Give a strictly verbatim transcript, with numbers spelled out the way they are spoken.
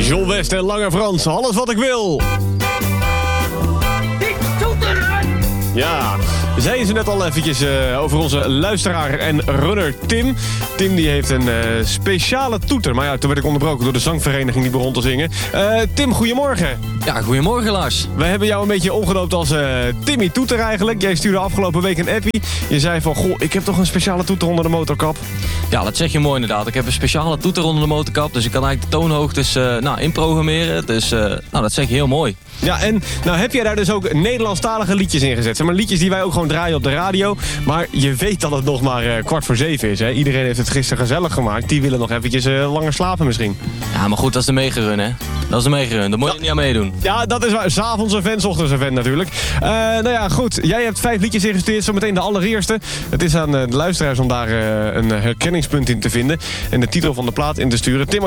John West en Lange Frans, alles wat ik wil. Ik toeteren! Ja, zeiden ze net al eventjes uh, over onze luisteraar en runner Tim. Tim die heeft een uh, speciale toeter. Maar ja, toen werd ik onderbroken door de zangvereniging die begon te zingen. Uh, Tim, goedemorgen. Ja, goedemorgen Lars. Wij hebben jou een beetje omgedoopt als uh, Timmy Toeter eigenlijk. Jij stuurde afgelopen week een appie. Je zei van, goh, ik heb toch een speciale toeter onder de motorkap. Ja, dat zeg je mooi inderdaad. Ik heb een speciale toeter onder de motorkap. Dus ik kan eigenlijk de toonhoogtes uh, nou, inprogrammeren. Dus uh, nou, dat zeg je heel mooi. Ja, en nou heb jij daar dus ook Nederlandstalige liedjes in gezet. Zeg maar liedjes die wij ook gewoon draaien op de radio. Maar je weet dat het nog maar uh, kwart voor zeven is. Hè? Iedereen heeft het gisteren gezellig gemaakt. Die willen nog eventjes uh, langer slapen misschien. Ja, maar goed, dat is de meegerun, hè. Dat is de meegerun. Daar moet je ja. niet aan meedoen. Ja, dat is waar. 's Avonds een vent, 's ochtends een vent natuurlijk. Uh, nou ja, goed. Jij hebt vijf liedjes ingestuurd. Zometeen de allereerste. Het is aan uh, de luisteraars om daar uh, een herkenningspunt in te vinden. En de titel van de plaat in te sturen. Tim,